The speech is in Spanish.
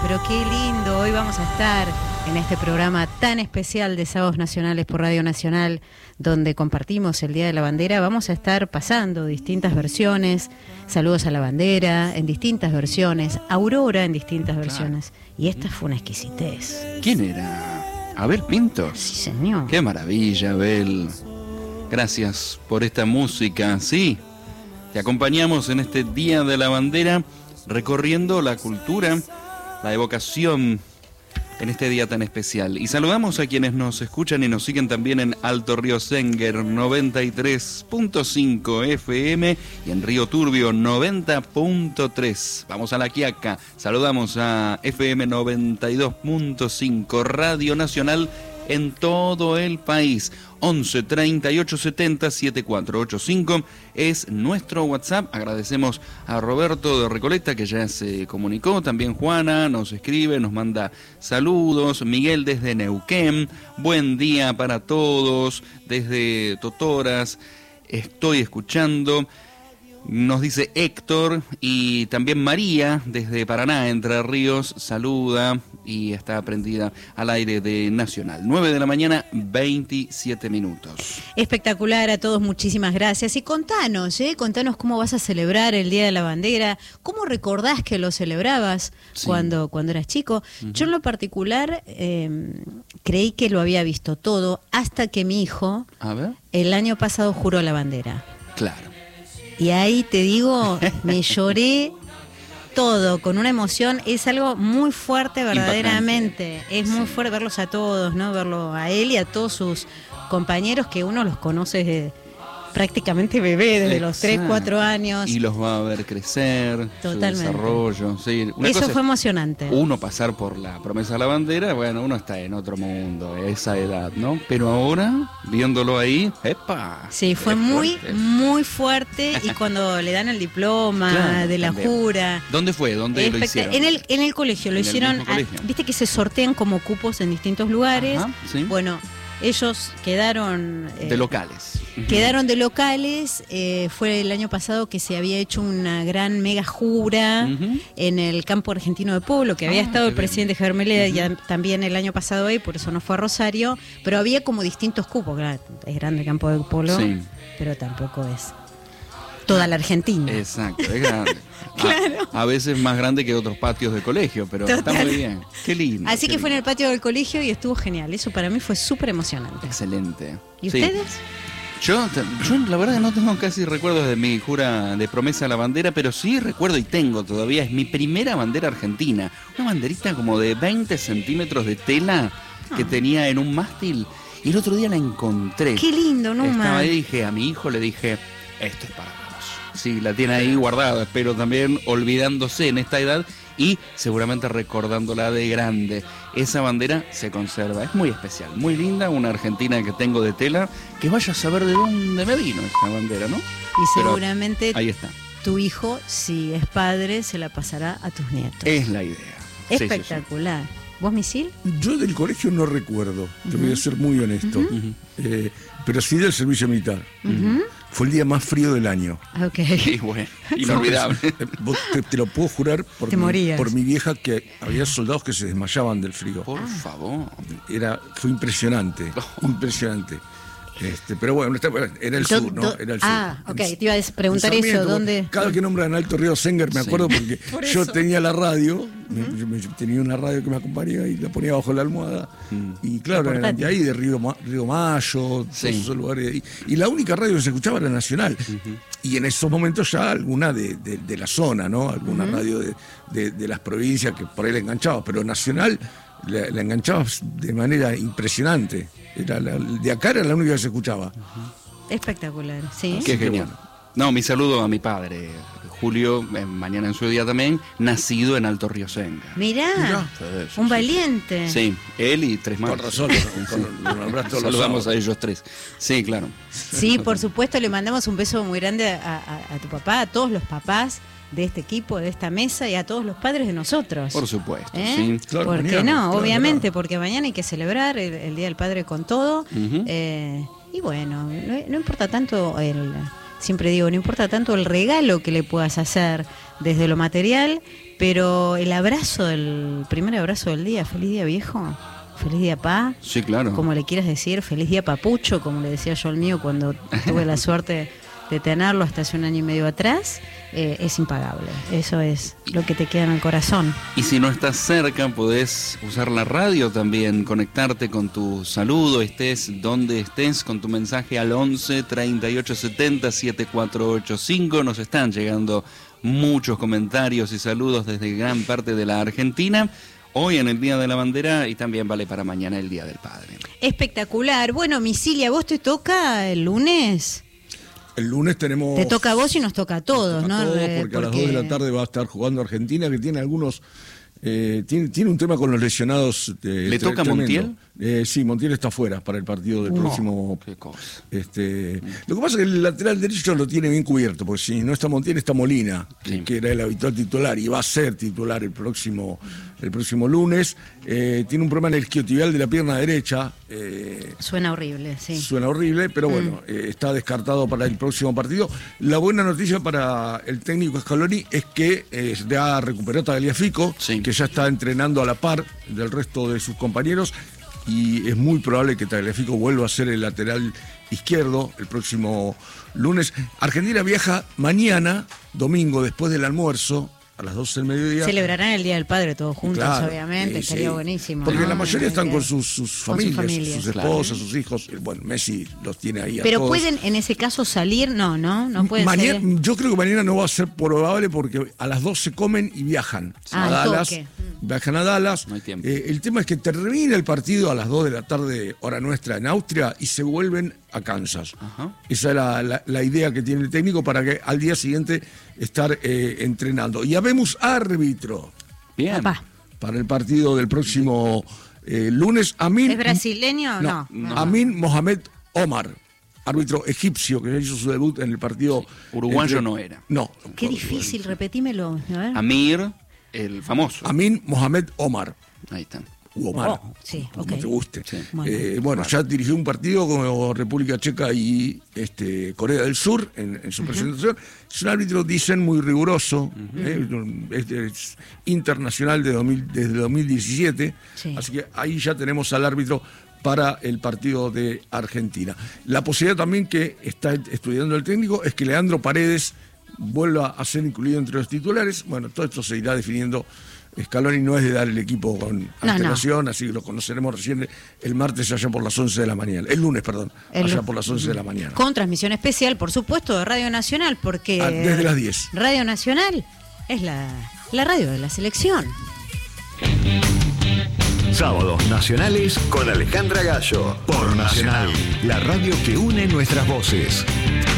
pero qué lindo. Hoy vamos a estar en este programa tan especial de Sábados Nacionales por Radio Nacional, donde compartimos el Día de la Bandera. Vamos a estar pasando distintas versiones, Saludos a la Bandera en distintas versiones, Aurora en distintas versiones. Y esta fue una exquisitez. ¿Quién era? Abel Pintos. Sí, señor. Qué maravilla, Abel. Gracias por esta música. Sí, te acompañamos en este Día de la Bandera, recorriendo la cultura, la evocación en este día tan especial. Y saludamos a quienes nos escuchan y nos siguen también en Alto Río Senguer 93.5 FM y en Río Turbio 90.3. Vamos a La Quiaca, saludamos a FM 92.5 Radio Nacional en todo el país. 11 38 70 7485 es nuestro WhatsApp. Agradecemos a Roberto de Recoleta, que ya se comunicó. También Juana nos escribe, nos manda saludos. Miguel desde Neuquén, buen día para todos. Desde Totoras, estoy escuchando. Nos dice Héctor, y también María desde Paraná, Entre Ríos, saluda y está prendida al aire de Nacional. 9 de la mañana, 27 minutos. Espectacular, a todos muchísimas gracias. Y contanos cómo vas a celebrar el Día de la Bandera, cómo recordás que lo celebrabas cuando eras chico. Yo en lo particular creí que lo había visto todo hasta que mi hijo el año pasado juró la bandera. Claro. Y ahí te digo, me lloré todo, con una emoción. Es algo muy fuerte verdaderamente. Impactante. Es muy fuerte verlos a todos, ¿no? Verlo a él y a todos sus compañeros, que uno los conoce desde prácticamente bebé, desde los 3, 4 años. Y los va a ver crecer, totalmente. Su desarrollo. Sí, eso fue emocionante. Uno pasar por la promesa de la bandera, bueno, uno está en otro mundo, esa edad, ¿no? Pero ahora, viéndolo ahí, ¡epa! Sí, fue muy fuerte. Y cuando le dan el diploma de la jura. ¿Dónde fue? ¿Dónde lo hicieron? En el colegio, lo hicieron. Viste que se sortean como cupos en distintos lugares. Ajá, sí. Bueno, ellos quedaron de locales. Quedaron de locales. Fue el año pasado que se había hecho una gran mega jura en el campo argentino de Polo, que había estado el presidente Javier Milei ya también el año pasado ahí, por eso no fue a Rosario, pero había como distintos cupos. Claro, es grande el campo de Polo, pero tampoco es toda la Argentina. Exacto, es grande. Claro. A veces más grande que otros patios de colegio, pero está muy bien. Qué lindo. Así que fue en el patio del colegio y estuvo genial. Eso para mí fue súper emocionante. Excelente. ¿Y ustedes? Yo la verdad que no tengo casi recuerdos de mi jura de promesa a la bandera, pero sí recuerdo y tengo todavía, es mi primera bandera argentina. Una banderita como de 20 centímetros de tela que tenía en un mástil, y el otro día la encontré. Qué lindo, ¿no? Estaba ahí, dije, a mi hijo le dije, esto es para vos. Sí, la tiene ahí guardada, espero también olvidándose en esta edad y seguramente recordándola de grande. Esa bandera se conserva, es muy especial, muy linda, una argentina que tengo de tela, que vaya a saber de dónde me vino esa bandera, ¿no? Y seguramente ahí está. Tu hijo, si es padre, se la pasará a tus nietos. Es la idea. Espectacular. Sí. ¿Vos, Misil? Yo del colegio no recuerdo, te voy a ser muy honesto, pero sí del servicio militar. Fue el día más frío del año. Ok. Y bueno, inolvidable. Te lo puedo jurar por mi vieja, que había soldados que se desmayaban del frío. Por favor. Fue impresionante, impresionante. Pero bueno, era el sur, ¿no? Era el sur. Ok, te iba a preguntar eso, ¿dónde? Cada vez que nombran Alto Río Senguer me acuerdo porque yo tenía la radio, tenía una radio que me acompañaba y la ponía bajo la almohada. Y claro, de ahí de Río Mayo, todos esos lugares de ahí. Y la única radio que se escuchaba era Nacional. Y en esos momentos ya alguna de la zona, ¿no? Alguna radio de las provincias que por ahí la enganchaba, pero Nacional la enganchabas de manera impresionante. De acá era la única que se escuchaba. Espectacular, sí. Qué genial. No, mi saludo a mi padre, Julio, mañana en su día también, nacido en Alto Río Senguer. Mirá. Un valiente. Sí, él y 3 más. Con razón, saludamos a ellos 3. Sí, claro. Sí, por supuesto, le mandamos un beso muy grande a tu papá, a todos los papás de este equipo, de esta mesa, y a todos los padres de nosotros. Por supuesto, sí. Claro, ¿por qué no? Obviamente, porque mañana hay que celebrar el Día del Padre con todo. Y bueno, no importa tanto siempre digo, no importa tanto el regalo que le puedas hacer desde lo material, pero el primer abrazo del día, feliz día viejo, feliz día pa, sí, claro, como le quieras decir, feliz día papucho, como le decía yo al mío cuando tuve la suerte de tenerlo hasta hace 1 año y medio atrás, es impagable. Eso es lo que te queda en el corazón. Y si no estás cerca, podés usar la radio también, conectarte con tu saludo, estés donde estés, con tu mensaje al 11 38 70 7485. Nos están llegando muchos comentarios y saludos desde gran parte de la Argentina. Hoy en el Día de la Bandera y también vale para mañana el Día del Padre. Espectacular. Bueno, Misilia, ¿vos te toca el lunes? El lunes tenemos... Te toca a vos y nos toca a todos, ¿no? Porque a las 2 de la tarde va a estar jugando Argentina, que tiene algunos... tiene un tema con los lesionados. ¿Le toca a Montiel? Sí, Montiel está fuera para el partido del próximo. Qué cosa. Lo que pasa es que el lateral derecho lo tiene bien cubierto, porque si no está Montiel, está Molina, sí, que era el habitual titular y va a ser titular el próximo lunes. Tiene un problema en el isquiotibial de la pierna derecha. Suena horrible, sí. Suena horrible, pero bueno, está descartado para el próximo partido. La buena noticia para el técnico Scaloni es que ya recuperó Tagliafico, sí, que ya está entrenando a la par del resto de sus compañeros, y es muy probable que Tagliafico vuelva a ser el lateral izquierdo el próximo lunes. Argentina viaja mañana, domingo, después del almuerzo, a las 12 del mediodía. Celebrarán el Día del Padre todos juntos, claro, obviamente, estaría sí, buenísimo. porque la mayoría están con sus sus familias, sus esposas, claro, sus hijos. Bueno, Messi los tiene ahí a pero todos. ¿pueden en ese caso salir? No pueden mañana, salir. yo creo que mañana no va a ser probable porque a las 12 comen y viajan a Dallas. Viajan a Dallas. No hay tiempo. El tema es que termina el partido a las 2 de la tarde, hora nuestra, en Austria, y se vuelven a Kansas. Ajá. Esa es la idea que tiene el técnico para que al día siguiente estar entrenando. Y habemos árbitro. Bien. Papá. Para el partido del próximo lunes. ¿Es brasileño? No. Amin Mohamed Omar, árbitro egipcio que hizo su debut en el partido. Uruguayo no era. No. Qué difícil, repetímelo. A ver. Amir, el famoso. Amin Mohamed Omar. Ahí está. Omar, sí, como okay, te guste. Sí. Bueno, ya dirigió un partido con República Checa y Corea del Sur en su presentación. Es un árbitro, dicen, muy riguroso, es internacional desde 2017, sí, así que ahí ya tenemos al árbitro para el partido de Argentina. La posibilidad también que está estudiando el técnico es que Leandro Paredes vuelva a ser incluido entre los titulares. Bueno, todo esto se irá definiendo. Scaloni no es de dar el equipo con antelación, así que lo conoceremos recién el martes allá por las 11 de la mañana. El lunes, perdón, allá por las 11 de la mañana. Con transmisión especial, por supuesto, de Radio Nacional, porque... desde las 10. Radio Nacional es la radio de la selección. Sábados nacionales con Alejandra Gallo. Por Nacional, la radio que une nuestras voces.